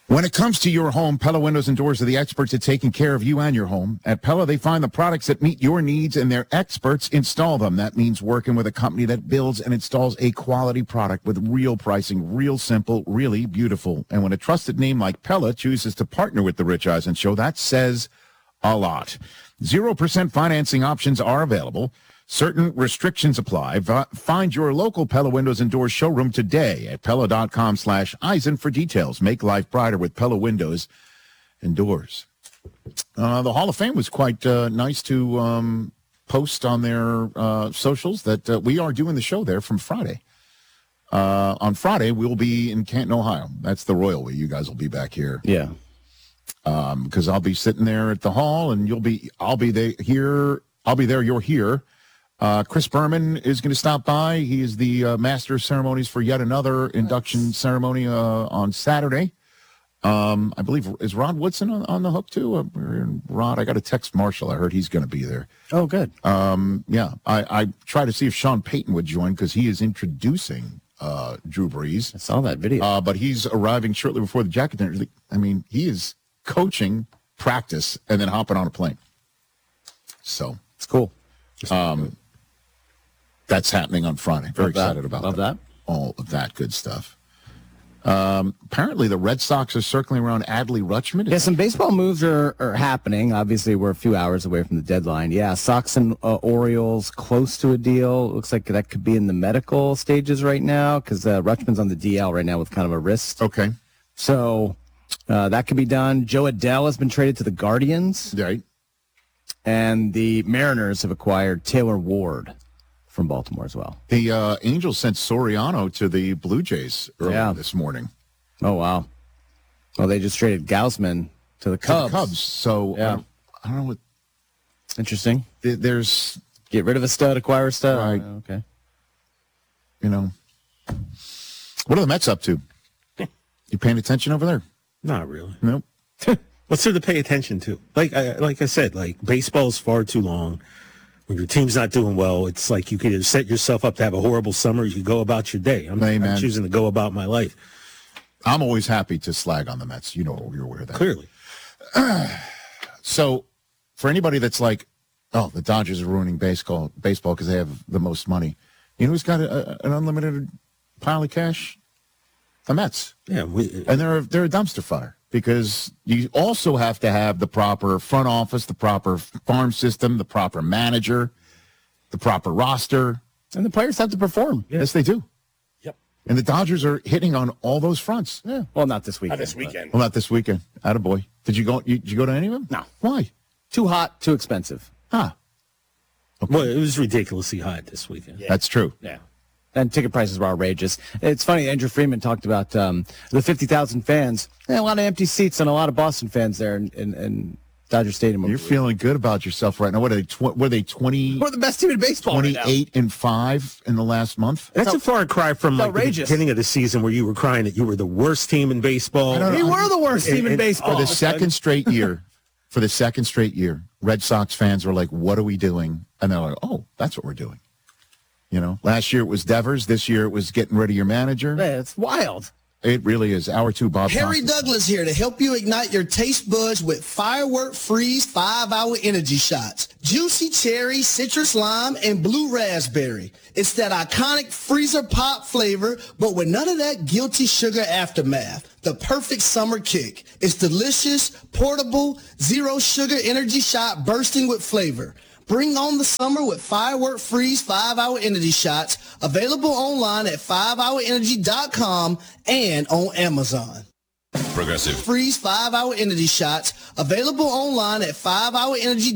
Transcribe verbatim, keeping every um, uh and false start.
When it comes to your home, Pella Windows and Doors are the experts at taking care of you and your home. At Pella, they find the products that meet your needs, and their experts install them. That means working with a company that builds and installs a quality product with real pricing, real simple, really beautiful. And when a trusted name like Pella chooses to partner with the Rich Eisen Show, that says a lot. Zero percent financing options are available. Certain restrictions apply. V- find your local Pella Windows and Doors showroom today at Pella.com slash Eisen for details. Make life brighter with Pella Windows and Doors. Uh, the Hall of Fame was quite uh, nice to um, post on their uh, socials that uh, we are doing the show there from Friday. Uh, on Friday, we'll be in Canton, Ohio. That's the Royal way. You guys will be back here. Yeah. Because um, I'll be sitting there at the hall, and you'll be, I'll be there here. I'll be there. You're here. Uh, Chris Berman is going to stop by. He is the uh, master of ceremonies for yet another induction ceremony uh, on Saturday. Um, I believe, is Rod Woodson on, on the hook too? Uh, Rod, I got to text Marshall. I heard he's going to be there. Oh, good. Um, yeah, I, I tried to see if Sean Payton would join because he is introducing uh, Drew Brees. I saw that video. Uh, but he's arriving shortly before the jacket dinner. I mean, he is coaching, practice, and then hopping on a plane. So it's cool. Um, That's happening on Friday. Very Love excited that. about Love that. that. All of that good stuff. Um, apparently, the Red Sox are circling around Adley Rutschman. Yeah, some baseball moves are, are happening. Obviously, we're a few hours away from the deadline. Yeah, Sox and uh, Orioles close to a deal. Looks like that could be in the medical stages right now because uh, Rutschman's on the D L right now with kind of a wrist. Okay. So uh, that could be done. Joe Adele has been traded to the Guardians. Right. And the Mariners have acquired Taylor Ward from Baltimore as well. The uh, Angels sent Soriano to the Blue Jays earlier Yeah. this morning. Oh, wow. Well, they just traded Gausman to the Cubs. To the Cubs. So Yeah. I, don't, I don't know what. Interesting. th- There's, Get rid of a stud, acquire a stud. Right. Oh, okay. you know, what are the Mets up to? You paying attention over there? Not really. Nope. What's there to pay attention to? Like I, like I said, like baseball's far too long. When your team's not doing well, it's like you could either set yourself up to have a horrible summer, or you could go about your day. I'm, Amen. I'm choosing to go about my life. I'm always happy to slag on the Mets. You know, you're aware of that. Clearly. So, for anybody that's like, oh, the Dodgers are ruining baseball baseball because they have the most money. You know who's got a, a, an unlimited pile of cash? The Mets. Yeah, we, And they're, they're a dumpster fire because you also have to have the proper front office, the proper farm system, the proper manager, the proper roster. And the players have to perform. Yes, they do. Yep. And the Dodgers are hitting on all those fronts. Yeah. Well, not this weekend. Not this weekend. Well, not this weekend. Attaboy. Did you go? You, did you go to any of them? No. Why? Too hot, too expensive. Huh. well, it was ridiculously hot this weekend. Yeah. That's true. Yeah. And ticket prices were outrageous. It's funny, Andrew Freeman talked about um, the fifty thousand fans. Yeah, a lot of empty seats and a lot of Boston fans there in, in, in Dodger Stadium. You're feeling good about yourself right now. What are they? Tw- were they twenty? We're the best team in baseball right now. twenty-eight and five in the last month. That's a far cry from like, the outrageous. beginning of the season where you were crying that you were the worst team in baseball. don't We know. were the worst And- team in and- baseball. For the second straight year, for the second straight year, Red Sox fans were like, "What are we doing?" And they're like, "Oh, that's what we're doing." You know, last year it was Devers. This year it was getting rid of your manager. Man, it's wild. It really is. Hour two, Bob Harry Thompson. Douglas here to help you ignite your taste buds with Firework Freeze five-hour energy shots. Juicy cherry, citrus lime, and blue raspberry. It's that iconic freezer pop flavor, but with none of that guilty sugar aftermath. The perfect summer kick. It's delicious, portable, zero sugar energy shot bursting with flavor. Bring on the summer with Firework Freeze five-hour energy shots, available online at five hour energy dot com and on Amazon. Progressive. Freeze five-hour energy shots, available online at five hour energy